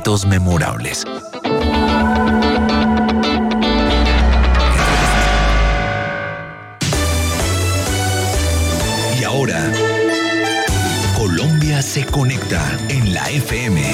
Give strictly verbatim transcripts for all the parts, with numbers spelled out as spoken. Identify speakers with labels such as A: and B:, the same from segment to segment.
A: momentos memorables. Y ahora, Colombia se conecta en la F M.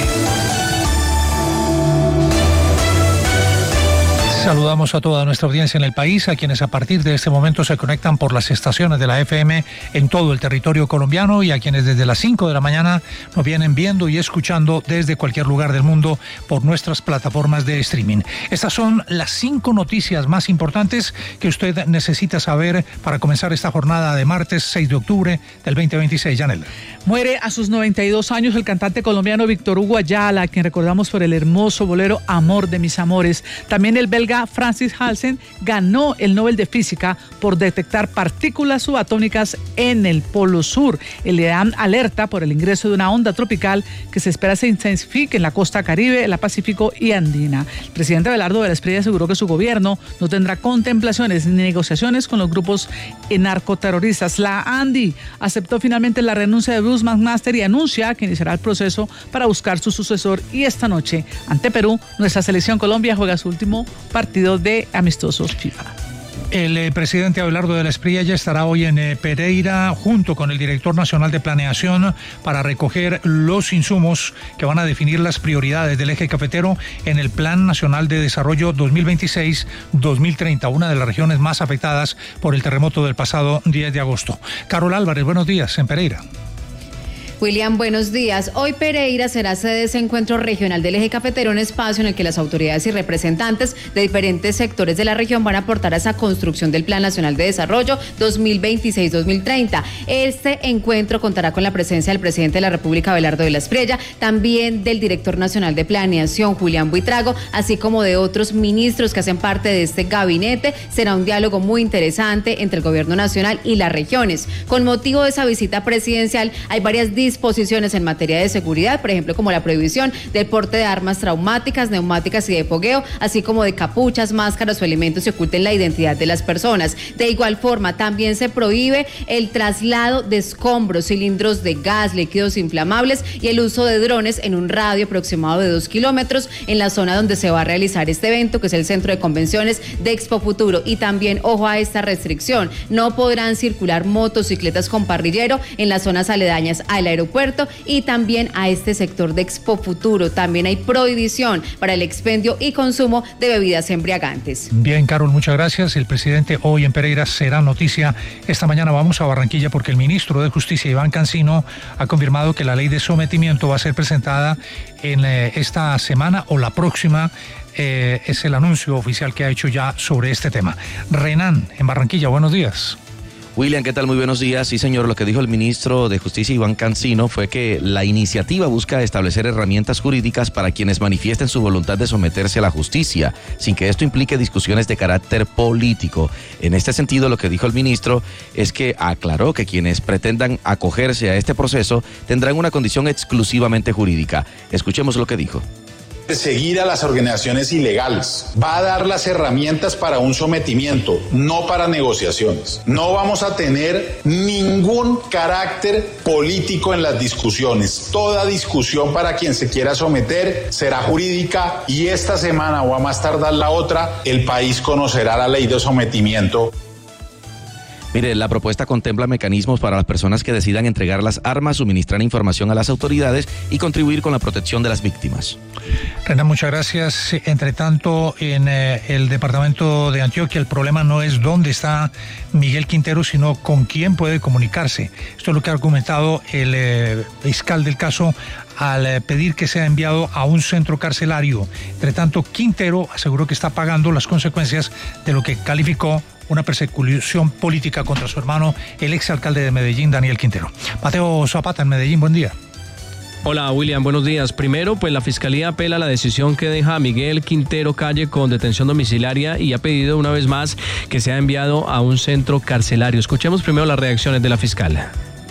B: Saludamos a toda nuestra audiencia en el país, a quienes a partir de este momento se conectan por las estaciones de la F M en todo el territorio colombiano y a quienes desde las cinco de la mañana nos vienen viendo y escuchando desde cualquier lugar del mundo por nuestras plataformas de streaming. Estas son las cinco noticias más importantes que usted necesita saber para comenzar esta jornada de martes seis de octubre del veinte veintiséis. Yanela.
C: Muere a sus noventa y dos años el cantante colombiano Víctor Hugo Ayala, a quien recordamos por el hermoso bolero Amor de mis amores. También el belga Francis Halsen ganó el Nobel de Física por detectar partículas subatómicas en el Polo Sur. Le dan alerta por el ingreso de una onda tropical que se espera se intensifique en la costa Caribe, la Pacífico y Andina. El presidente Abelardo de la Espriella aseguró que su gobierno no tendrá contemplaciones ni negociaciones con los grupos narcoterroristas. La ANDI aceptó finalmente la renuncia de Bruce McMaster y anuncia que iniciará el proceso para buscar su sucesor. Y esta noche, ante Perú, nuestra selección Colombia juega su último partido de amistosos FIFA.
B: El eh, presidente Abelardo de la Espriella ya estará hoy en eh, Pereira junto con el director nacional de planeación para recoger los insumos que van a definir las prioridades del eje cafetero en el Plan Nacional de Desarrollo dos mil veintiséis dos mil treinta, una de las regiones más afectadas por el terremoto del pasado diez de agosto. Carol Álvarez, buenos días en Pereira.
D: William, buenos días. Hoy Pereira será sede de ese encuentro regional del eje cafetero, un espacio en el que las autoridades y representantes de diferentes sectores de la región van a aportar a esa construcción del Plan Nacional de Desarrollo dos mil veintiséis dos mil treinta. Este encuentro contará con la presencia del presidente de la República, Abelardo de la Espriella, también del director nacional de planeación, Julián Buitrago, así como de otros ministros que hacen parte de este gabinete. Será un diálogo muy interesante entre el gobierno nacional y las regiones. Con motivo de esa visita presidencial, hay varias disposiciones disposiciones en materia de seguridad, por ejemplo, como la prohibición del porte de armas traumáticas, neumáticas y de fogueo, así como de capuchas, máscaras o elementos que oculten la identidad de las personas. De igual forma, también se prohíbe el traslado de escombros, cilindros de gas, líquidos inflamables y el uso de drones en un radio aproximado de dos kilómetros en la zona donde se va a realizar este evento, que es el Centro de Convenciones de Expo Futuro. Y también, ojo a esta restricción, no podrán circular motocicletas con parrillero en las zonas aledañas al aeropuerto aeropuerto y también a este sector de Expo Futuro. También hay prohibición para el expendio y consumo de bebidas embriagantes.
B: Bien, Carol, muchas gracias. El presidente hoy en Pereira será noticia. Esta mañana vamos a Barranquilla porque el ministro de Justicia, Iván Cancino, ha confirmado que la ley de sometimiento va a ser presentada en eh, esta semana o la próxima. Eh, es el anuncio oficial que ha hecho ya sobre este tema. Renan, en Barranquilla, buenos días.
E: William, ¿qué tal? Muy buenos días. Sí, señor, lo que dijo el ministro de Justicia, Iván Cancino, fue que la iniciativa busca establecer herramientas jurídicas para quienes manifiesten su voluntad de someterse a la justicia, sin que esto implique discusiones de carácter político. En este sentido, lo que dijo el ministro es que aclaró que quienes pretendan acogerse a este proceso tendrán una condición exclusivamente jurídica. Escuchemos lo que dijo.
F: Seguir a las organizaciones ilegales, va a dar las herramientas para un sometimiento, no para negociaciones. No vamos a tener ningún carácter político en las discusiones. Toda discusión para quien se quiera someter será jurídica y esta semana o a más tardar la otra, el país conocerá la ley de sometimiento.
E: Mire, la propuesta contempla mecanismos para las personas que decidan entregar las armas, suministrar información a las autoridades y contribuir con la protección de las víctimas.
B: Renan, muchas gracias. Entre tanto, en eh, el departamento de Antioquia el problema no es dónde está Miguel Quintero, sino con quién puede comunicarse. Esto es lo que ha argumentado el eh, fiscal del caso al eh, pedir que sea enviado a un centro carcelario. Entre tanto, Quintero aseguró que está pagando las consecuencias de lo que calificó una persecución política contra su hermano, el exalcalde de Medellín, Daniel Quintero. Mateo Zapata, en Medellín, buen día.
G: Hola, William, buenos días. Primero, pues la Fiscalía apela a la decisión que deja a Miguel Quintero Calle con detención domiciliaria y ha pedido una vez más que sea enviado a un centro carcelario. Escuchemos primero las reacciones de la fiscal.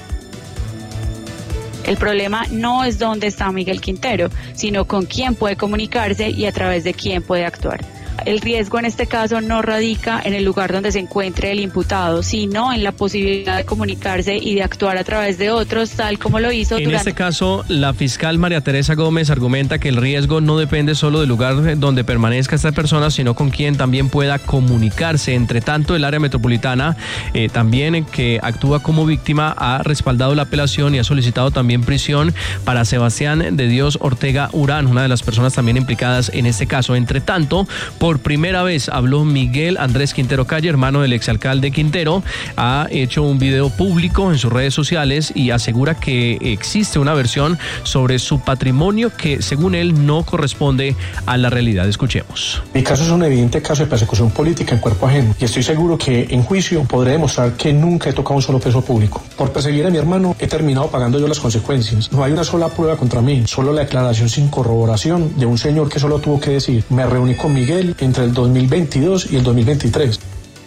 H: El problema no es dónde está Miguel Quintero, sino con quién puede comunicarse y a través de quién puede actuar. el riesgo en este caso no radica en el lugar donde se encuentre el imputado, sino en la posibilidad de comunicarse y de actuar a través de otros, tal como lo hizo
G: en
H: durante...
G: este caso, la fiscal María Teresa Gómez argumenta que el riesgo no depende solo del lugar donde permanezca esta persona, sino con quien también pueda comunicarse. Entre tanto, el área metropolitana, eh, también que actúa como víctima, ha respaldado la apelación y ha solicitado también prisión para Sebastián de Dios Ortega Urán, una de las personas también implicadas en este caso. Entre tanto, por primera vez habló Miguel Andrés Quintero Calle, hermano del exalcalde Quintero. Ha hecho un video público en sus redes sociales y asegura que existe una versión sobre su patrimonio que, según él, no corresponde a la realidad. Escuchemos.
I: Mi caso es un evidente caso de persecución política en cuerpo ajeno y estoy seguro que en juicio podré demostrar que nunca he tocado un solo peso público. Por perseguir a mi hermano he terminado pagando yo las consecuencias. No hay una sola prueba contra mí, solo la declaración sin corroboración de un señor que solo tuvo que decir: me reuní con Miguel entre el dos mil veintidós y el dos mil veintitrés.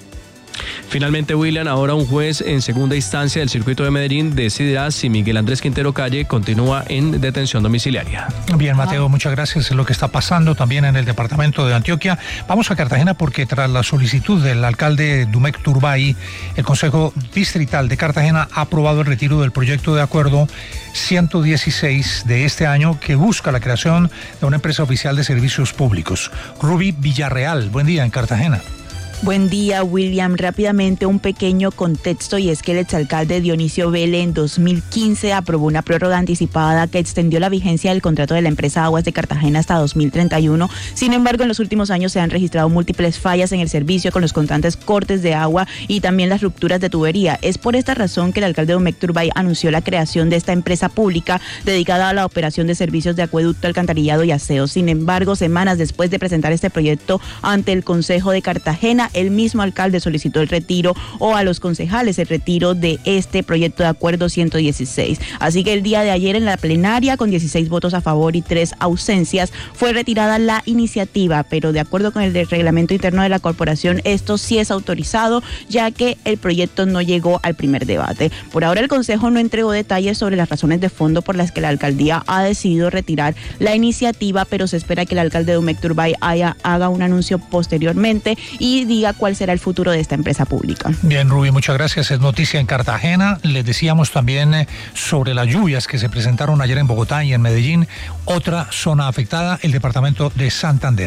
G: Finalmente, William, ahora un juez en segunda instancia del circuito de Medellín decidirá si Miguel Andrés Quintero Calle continúa en detención domiciliaria.
B: Bien, Mateo, muchas gracias. Es lo que está pasando también en el departamento de Antioquia. Vamos a Cartagena porque tras la solicitud del alcalde Dumec Turbay, el Consejo Distrital de Cartagena ha aprobado el retiro del proyecto de acuerdo ciento dieciséis de este año que busca la creación de una empresa oficial de servicios públicos. Ruby Villarreal, buen día en Cartagena.
J: Buen día, William. Rápidamente un pequeño contexto, y es que el exalcalde Dionisio Vélez en dos mil quince aprobó una prórroga anticipada que extendió la vigencia del contrato de la empresa Aguas de Cartagena hasta dos mil treinta y uno. Sin embargo, en los últimos años se han registrado múltiples fallas en el servicio con los constantes cortes de agua y también las rupturas de tubería. Es por esta razón que el alcalde Dumec Turbay anunció la creación de esta empresa pública dedicada a la operación de servicios de acueducto, alcantarillado y aseo. Sin embargo, semanas después de presentar este proyecto ante el Consejo de Cartagena, el mismo alcalde solicitó el retiro, o a los concejales el retiro de este proyecto de acuerdo ciento dieciséis. Así que el día de ayer en la plenaria, con dieciséis votos a favor y tres ausencias, fue retirada la iniciativa, pero de acuerdo con el reglamento interno de la corporación, esto sí es autorizado, ya que el proyecto no llegó al primer debate. Por ahora el Consejo no entregó detalles sobre las razones de fondo por las que la alcaldía ha decidido retirar la iniciativa, pero se espera que el alcalde Dumec Turbay haya, haga un anuncio posteriormente y diga cuál será el futuro de esta empresa pública.
B: Bien, Rubí, muchas gracias. Es noticia en Cartagena. Les decíamos también eh, sobre las lluvias que se presentaron ayer en Bogotá y en Medellín. Otra zona afectada, el departamento de Santander.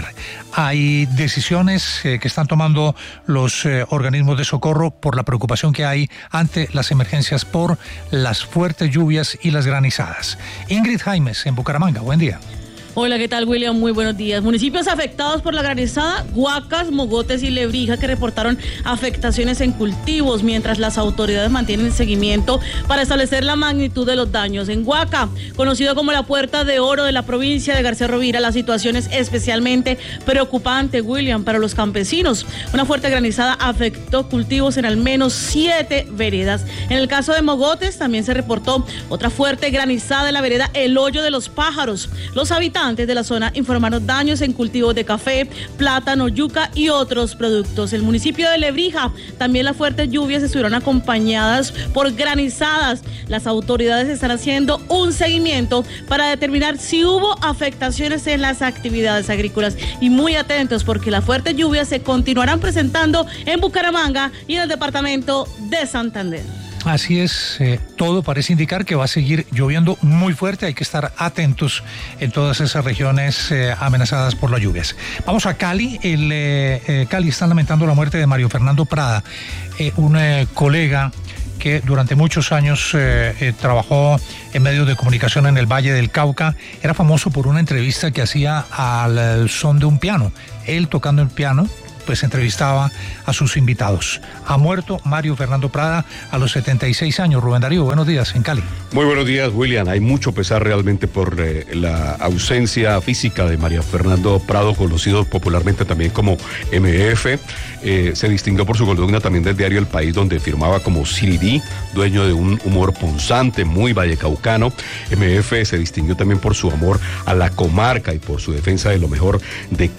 B: Hay decisiones eh, que están tomando los eh, organismos de socorro por la preocupación que hay ante las emergencias por las fuertes lluvias y las granizadas. Ingrid Jaimes, en Bucaramanga. Buen día.
K: Hola, ¿qué tal, William? Muy buenos días. Municipios afectados por la granizada: Guacas, Mogotes y Lebrija, que reportaron afectaciones en cultivos, mientras las autoridades mantienen seguimiento para establecer la magnitud de los daños. En Guaca, conocido como la Puerta de Oro de la provincia de García Rovira, la situación es especialmente preocupante, William, para los campesinos. Una fuerte granizada afectó cultivos en al menos siete veredas. En el caso de Mogotes, también se reportó otra fuerte granizada en la vereda El Hoyo de los Pájaros. Los habitantes de la zona informaron daños en cultivos de café, plátano, yuca y otros productos. El municipio de Lebrija, también las fuertes lluvias estuvieron acompañadas por granizadas. Las autoridades están haciendo un seguimiento para determinar si hubo afectaciones en las actividades agrícolas. Y muy atentos, porque las fuertes lluvias se continuarán presentando en Bucaramanga y en el departamento de Santander.
B: Así es, eh, todo parece indicar que va a seguir lloviendo muy fuerte. Hay que estar atentos en todas esas regiones eh, amenazadas por las lluvias. Vamos a Cali. El eh, eh, Cali está lamentando la muerte de Mario Fernando Prada, eh, un eh, colega que durante muchos años eh, eh, trabajó en medios de comunicación en el Valle del Cauca. Era famoso por una entrevista que hacía al, al son de un piano. Él tocando el piano, pues entrevistaba a sus invitados. Ha muerto Mario Fernando Prada a los setenta y seis años. Rubén Darío, buenos días en Cali.
L: Muy buenos días, William. Hay mucho pesar realmente por eh, la ausencia física de Mario Fernando Prado, conocido popularmente también como M F. Eh, se distinguió por su columna también del diario El País, donde firmaba como Sirirí, dueño de un humor punzante, muy vallecaucano. M F se distinguió también por su amor a la comarca y por su defensa de lo mejor de Cali.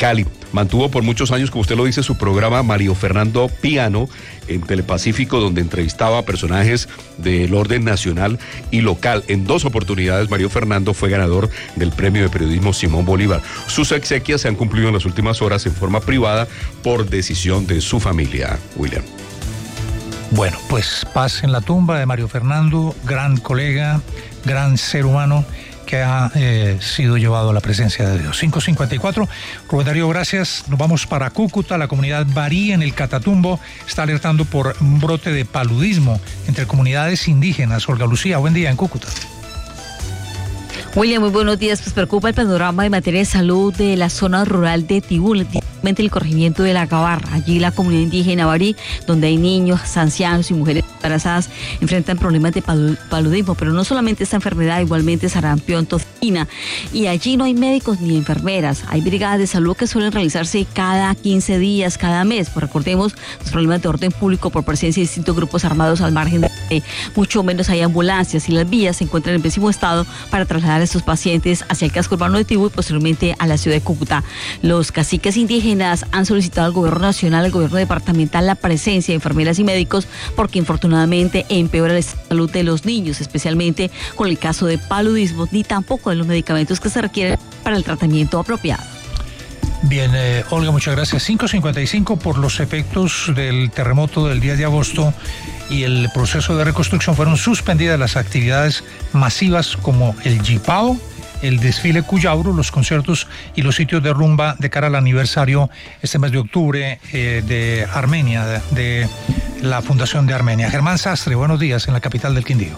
L: mantuvo por muchos años, como usted lo dice, su programa Mario Fernando Piano en Telepacífico, donde entrevistaba a personajes del orden nacional y local. En dos oportunidades, Mario Fernando fue ganador del Premio de Periodismo Simón Bolívar. Sus exequias se han cumplido en las últimas horas en forma privada por decisión de su familia. William.
B: Bueno, pues paz en la tumba de Mario Fernando, gran colega, gran ser humano, que ha eh, sido llevado a la presencia de Dios. cinco cincuenta y cuatro, Rubén Darío, gracias. Nos vamos para Cúcuta. La comunidad Barí en el Catatumbo está alertando por un brote de paludismo entre comunidades indígenas. Olga Lucía, buen día en Cúcuta.
M: William, muy buenos días. Pues preocupa el panorama en materia de salud de la zona rural de Tibú, el corregimiento de la Gabarra. Allí la comunidad indígena Barí, donde hay niños, ancianos y mujeres embarazadas, enfrentan problemas de paludismo, pero no solamente esta enfermedad, igualmente sarampión, toxina, y allí no hay médicos ni enfermeras. Hay brigadas de salud que suelen realizarse cada quince días, cada mes. Pues recordemos los problemas de orden público por presencia de distintos grupos armados al margen de eh, mucho menos hay ambulancias y las vías se encuentran en pésimo estado para trasladar a estos pacientes hacia el casco urbano de Tibú y posteriormente a la ciudad de Cúcuta. Los caciques indígenas han solicitado al gobierno nacional, al gobierno departamental, la presencia de enfermeras y médicos porque infortunadamente empeora la salud de los niños, especialmente con el caso de paludismo, ni tampoco de los medicamentos que se requieren para el tratamiento apropiado.
B: Bien, eh, Olga, muchas gracias. cinco cincuenta y cinco, por los efectos del terremoto del diez de agosto y el proceso de reconstrucción fueron suspendidas las actividades masivas como el Jipao, el desfile Cuyauro, los conciertos y los sitios de rumba de cara al aniversario este mes de octubre eh, de Armenia, de, de la Fundación de Armenia. Germán Sastre, buenos días en la capital del Quindío.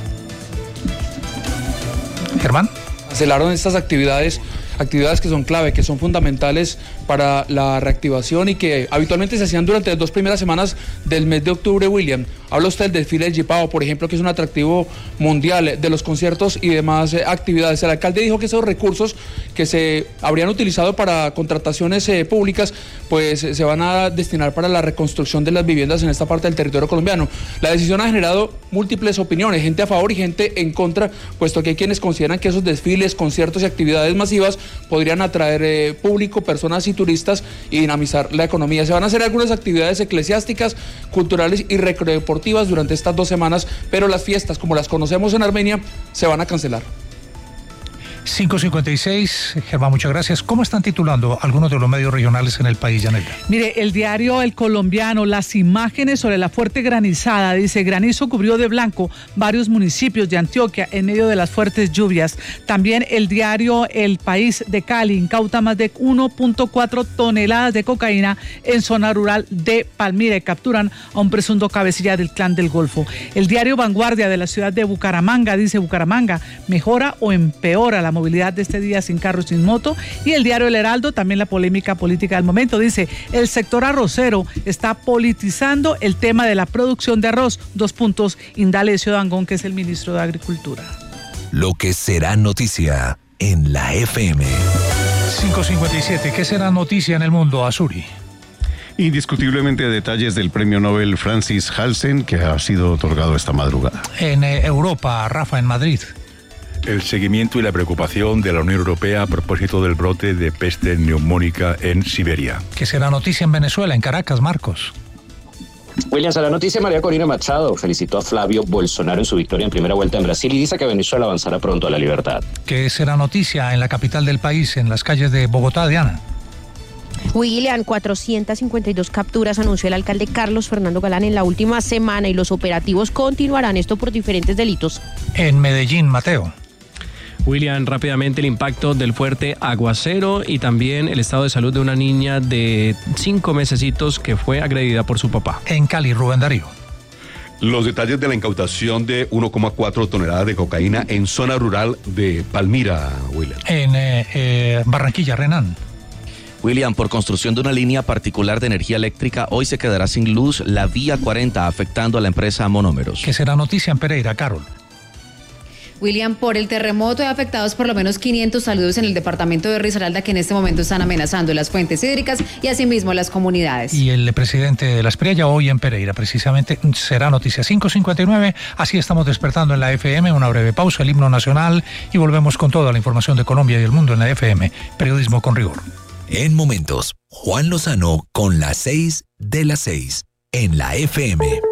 B: Germán.
N: Cancelaron estas actividades, actividades que son clave, que son fundamentales para la reactivación y que habitualmente se hacían durante las dos primeras semanas del mes de octubre, William. Habla usted del desfile del Jipao, por ejemplo, que es un atractivo mundial, de los conciertos y demás eh, actividades. El alcalde dijo que esos recursos que se habrían utilizado para contrataciones eh, públicas, pues eh, se van a destinar para la reconstrucción de las viviendas en esta parte del territorio colombiano. La decisión ha generado múltiples opiniones, gente a favor y gente en contra, puesto que hay quienes consideran que esos desfiles, conciertos y actividades masivas podrían atraer eh, público, personas y turistas y dinamizar la economía. Se van a hacer algunas actividades eclesiásticas, culturales y recreativas durante estas dos semanas, pero las fiestas, como las conocemos en Armenia, se van a cancelar.
B: cinco cincuenta y seis, Germán, muchas gracias. ¿Cómo están titulando algunos de los medios regionales en el país, Yanela?
C: Mire, el diario El Colombiano, las imágenes sobre la fuerte granizada, dice, granizo cubrió de blanco varios municipios de Antioquia en medio de las fuertes lluvias. También el diario El País de Cali incauta más de uno punto cuatro toneladas de cocaína en zona rural de Palmira y capturan a un presunto cabecilla del Clan del Golfo. El diario Vanguardia de la ciudad de Bucaramanga dice, Bucaramanga mejora o empeora la movilidad de este día sin carro y sin moto. Y el diario El Heraldo, también la polémica política del momento, dice, el sector arrocero está politizando el tema de la producción de arroz. Dos puntos, Indalecio Dangond, que es el ministro de Agricultura.
A: Lo que será noticia en la F M.
B: cinco cincuenta y siete, ¿qué será noticia en el mundo, Azuri?
O: Indiscutiblemente detalles del premio Nobel Francis Halsen, que ha sido otorgado esta madrugada.
B: En eh, Europa, Rafa, en Madrid.
P: El seguimiento y la preocupación de la Unión Europea a propósito del brote de peste neumónica en Siberia.
B: ¿Qué será noticia en Venezuela, en Caracas, Marcos?
Q: William, a la noticia, María Corina Machado felicitó a Flavio Bolsonaro en su victoria en primera vuelta en Brasil y dice que Venezuela avanzará pronto a la libertad.
B: ¿Qué será noticia en la capital del país, en las calles de Bogotá, Diana?
R: William, cuatrocientas cincuenta y dos capturas anunció el alcalde Carlos Fernando Galán en la última semana y los operativos continuarán, esto por diferentes delitos.
B: En Medellín, Mateo.
G: William, rápidamente el impacto del fuerte aguacero y también el estado de salud de una niña de cinco mesecitos que fue agredida por su papá.
B: En Cali, Rubén Darío.
L: Los detalles de la incautación de uno coma cuatro toneladas de cocaína en zona rural de Palmira, William.
B: En eh, eh, Barranquilla, Renan.
E: William, por construcción de una línea particular de energía eléctrica, hoy se quedará sin luz la vía cuarenta, afectando a la empresa Monómeros.
B: ¿Qué será noticia en Pereira, Carol?
D: William, por el terremoto hay afectados por lo menos quinientos saludos en el departamento de Risaralda que en este momento están amenazando las fuentes hídricas y asimismo las comunidades.
B: Y el presidente de la Espriella hoy en Pereira, precisamente, será noticia. Cinco cincuenta y nueve, así estamos despertando en la F M, una breve pausa, el himno nacional y volvemos con toda la información de Colombia y el mundo en la F M. Periodismo con rigor.
A: En momentos. Juan Lozano con las seis de las seis en la F M.